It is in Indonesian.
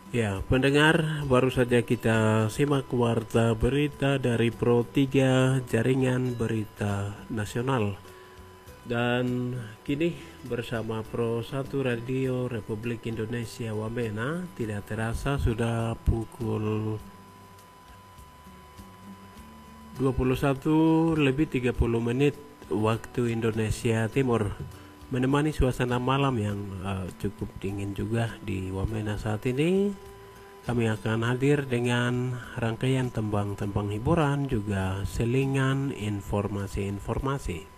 Ya, pendengar, baru saja kita simak warta berita dari Pro 3 Jaringan Berita Nasional. Dan kini bersama Pro 1 Radio Republik Indonesia Wamena, tidak terasa sudah pukul 21:30 waktu Indonesia Timur, menemani suasana malam yang cukup dingin juga di Wamena saat ini. Kami akan hadir dengan rangkaian tembang-tembang hiburan, juga selingan informasi-informasi.